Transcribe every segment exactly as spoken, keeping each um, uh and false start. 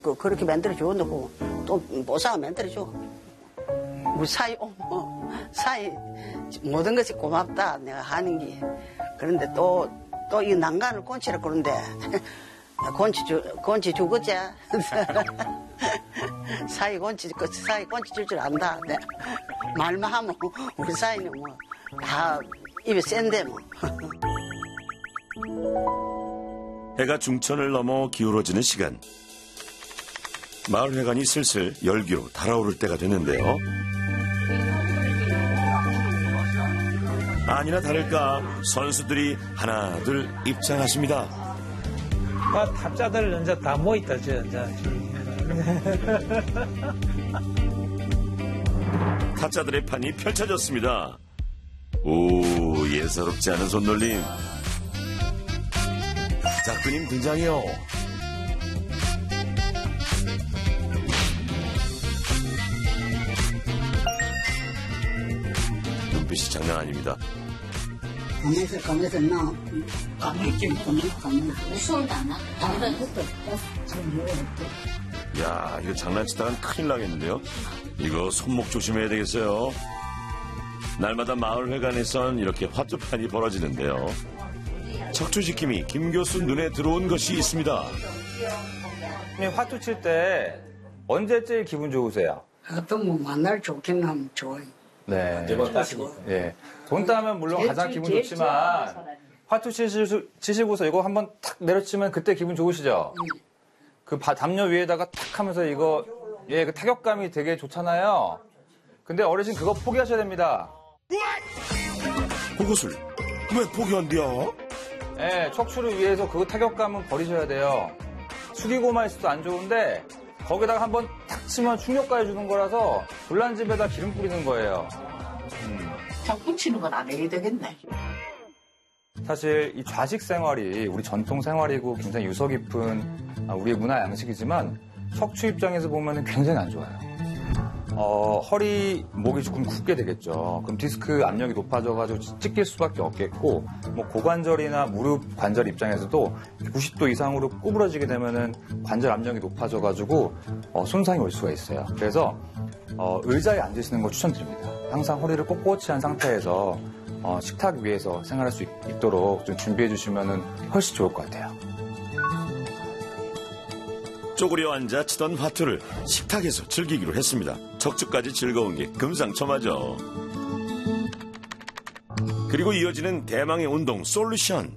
그, 그렇게 만들어줘 놓고 또 모사가 만들어줘. 우리 사이, 어머, 사이 모든 것이 고맙다 내가 하는 게. 그런데 또, 또 이 난간을 꼰치라 그러는데 꼰치 주, 꼰치 주겠지. 사이 꼰치, 사이 꼰치 줄 줄 안다. 네. 말만 하면 우리 사이는 뭐 다 입이 센데 뭐. 해가 중천을 넘어 기울어지는 시간. 마을회관이 슬슬 열기로 달아오를 때가 됐는데요. 아니나 다를까 선수들이 하나둘 입장하십니다. 아, 탑자들 이제 다 모였다, 저, 이제. 타짜들의 판이 펼쳐졌습니다. 오, 예사롭지 않은 손놀림. 작두님 등장이요. 눈빛이 장난 아닙니다. 가면서 가면서 나 가면서 가면서 가면서 무서운데 안 나? 당장 그때 지금 뭐였대? 야, 이거 장난치다간 큰일 나겠는데요? 이거 손목 조심해야 되겠어요. 날마다 마을회관에선 이렇게 화투판이 벌어지는데요. 척추지킴이 김 교수 눈에 들어온 것이 있습니다. 화투 칠 때 언제 제일 기분 좋으세요? 어떤 뭐 만날 좋긴 하면 좋아요. 네. 예. 돈 따면 물론 가장 기분 좋지만 화투 치시, 치시고서 이거 한번 탁 내려치면 그때 기분 좋으시죠? 그 바, 담요 위에다가 탁 하면서 이거 예, 그 타격감이 되게 좋잖아요. 근데 어르신 그거 포기하셔야 됩니다. 그것을 왜 포기한대요? 예, 척추를 위해서 그 타격감은 버리셔야 돼요. 숙이고만 있어도 안 좋은데 거기다가 한번 탁 치면 충격까지 주는 거라서 불난집에다 기름 뿌리는 거예요. 음. 자꾸 치는 건 안 해야 되겠네. 사실 이 좌식 생활이 우리 전통 생활이고 굉장히 유서 깊은 우리의 문화 양식이지만 척추 입장에서 보면 굉장히 안 좋아요. 어, 허리, 목이 조금 굳게 되겠죠. 그럼 디스크 압력이 높아져가지고 찢길 수밖에 없겠고, 뭐 고관절이나 무릎 관절 입장에서도 구십 도 이상으로 구부러지게 되면은 관절 압력이 높아져가지고 어, 손상이 올 수가 있어요. 그래서 어, 의자에 앉으시는 거 추천드립니다. 항상 허리를 꼿꼿이 한 상태에서 어, 식탁 위에서 생활할 수 있, 있도록 좀 준비해 주시면은 훨씬 좋을 것 같아요. 쪼그려 앉아 치던 화투를 식탁에서 즐기기로 했습니다. 척추까지 즐거운 게 금상첨화죠. 그리고 이어지는 대망의 운동 솔루션.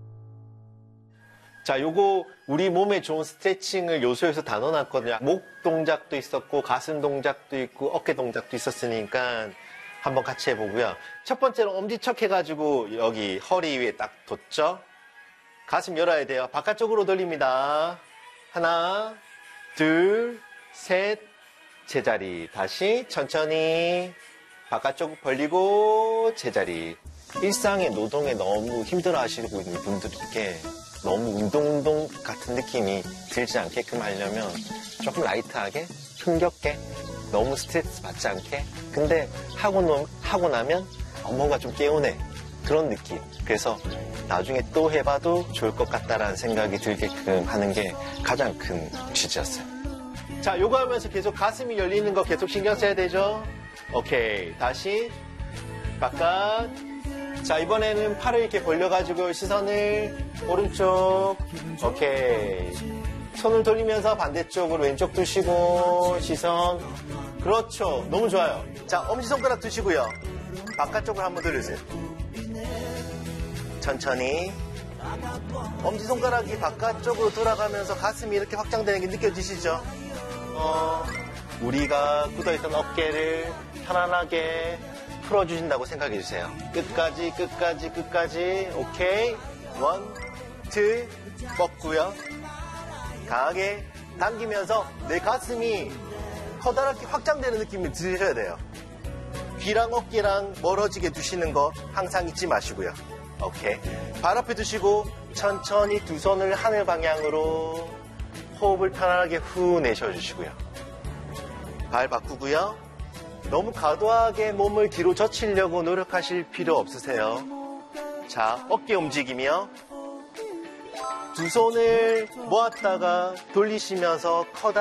자, 요거 우리 몸에 좋은 스트레칭을 요소에서 다 넣어놨거든요. 목 동작도 있었고 가슴 동작도 있고 어깨 동작도 있었으니까 한번 같이 해보고요. 첫 번째로 엄지척 해가지고 여기 허리 위에 딱 뒀죠. 가슴 열어야 돼요. 바깥쪽으로 돌립니다. 하나, 둘, 셋, 제자리. 다시 천천히 바깥쪽 벌리고 제자리. 일상의 노동에 너무 힘들어 하시고 있는 분들에게 너무 운동 운동 같은 느낌이 들지 않게끔 하려면 조금 라이트하게, 힘겹게, 너무 스트레스 받지 않게. 근데 하고, 노, 하고 나면 어, 뭔가 좀 개운해. 그런 느낌. 그래서 나중에 또 해봐도 좋을 것 같다라는 생각이 들게끔 하는 게 가장 큰 취지였어요. 자, 요거 하면서 계속 가슴이 열리는 거 계속 신경 써야 되죠? 오케이. 다시 바깥. 자, 이번에는 팔을 이렇게 벌려가지고 시선을 오른쪽. 오케이. 손을 돌리면서 반대쪽으로 왼쪽 두시고 시선. 그렇죠. 너무 좋아요. 자, 엄지손가락 두시고요. 바깥쪽으로 한번 돌려주세요. 천천히. 엄지손가락이 바깥쪽으로 돌아가면서 가슴이 이렇게 확장되는 게 느껴지시죠? 어, 우리가 굳어있던 어깨를 편안하게 풀어주신다고 생각해주세요. 끝까지, 끝까지, 끝까지. 오케이. 원, 투, 뻗고요. 강하게 당기면서 내 가슴이 커다랗게 확장되는 느낌을 들으셔야 돼요. 귀랑 어깨랑 멀어지게 두시는 거 항상 잊지 마시고요. 오케이. 발 앞에 두시고 천천히 두 손을 하늘 방향으로 호흡을 편안하게 후 내쉬어주시고요. 발 바꾸고요. 너무 과도하게 몸을 뒤로 젖히려고 노력하실 필요 없으세요. 자, 어깨 움직이며 두 손을 모았다가 돌리시면서 커다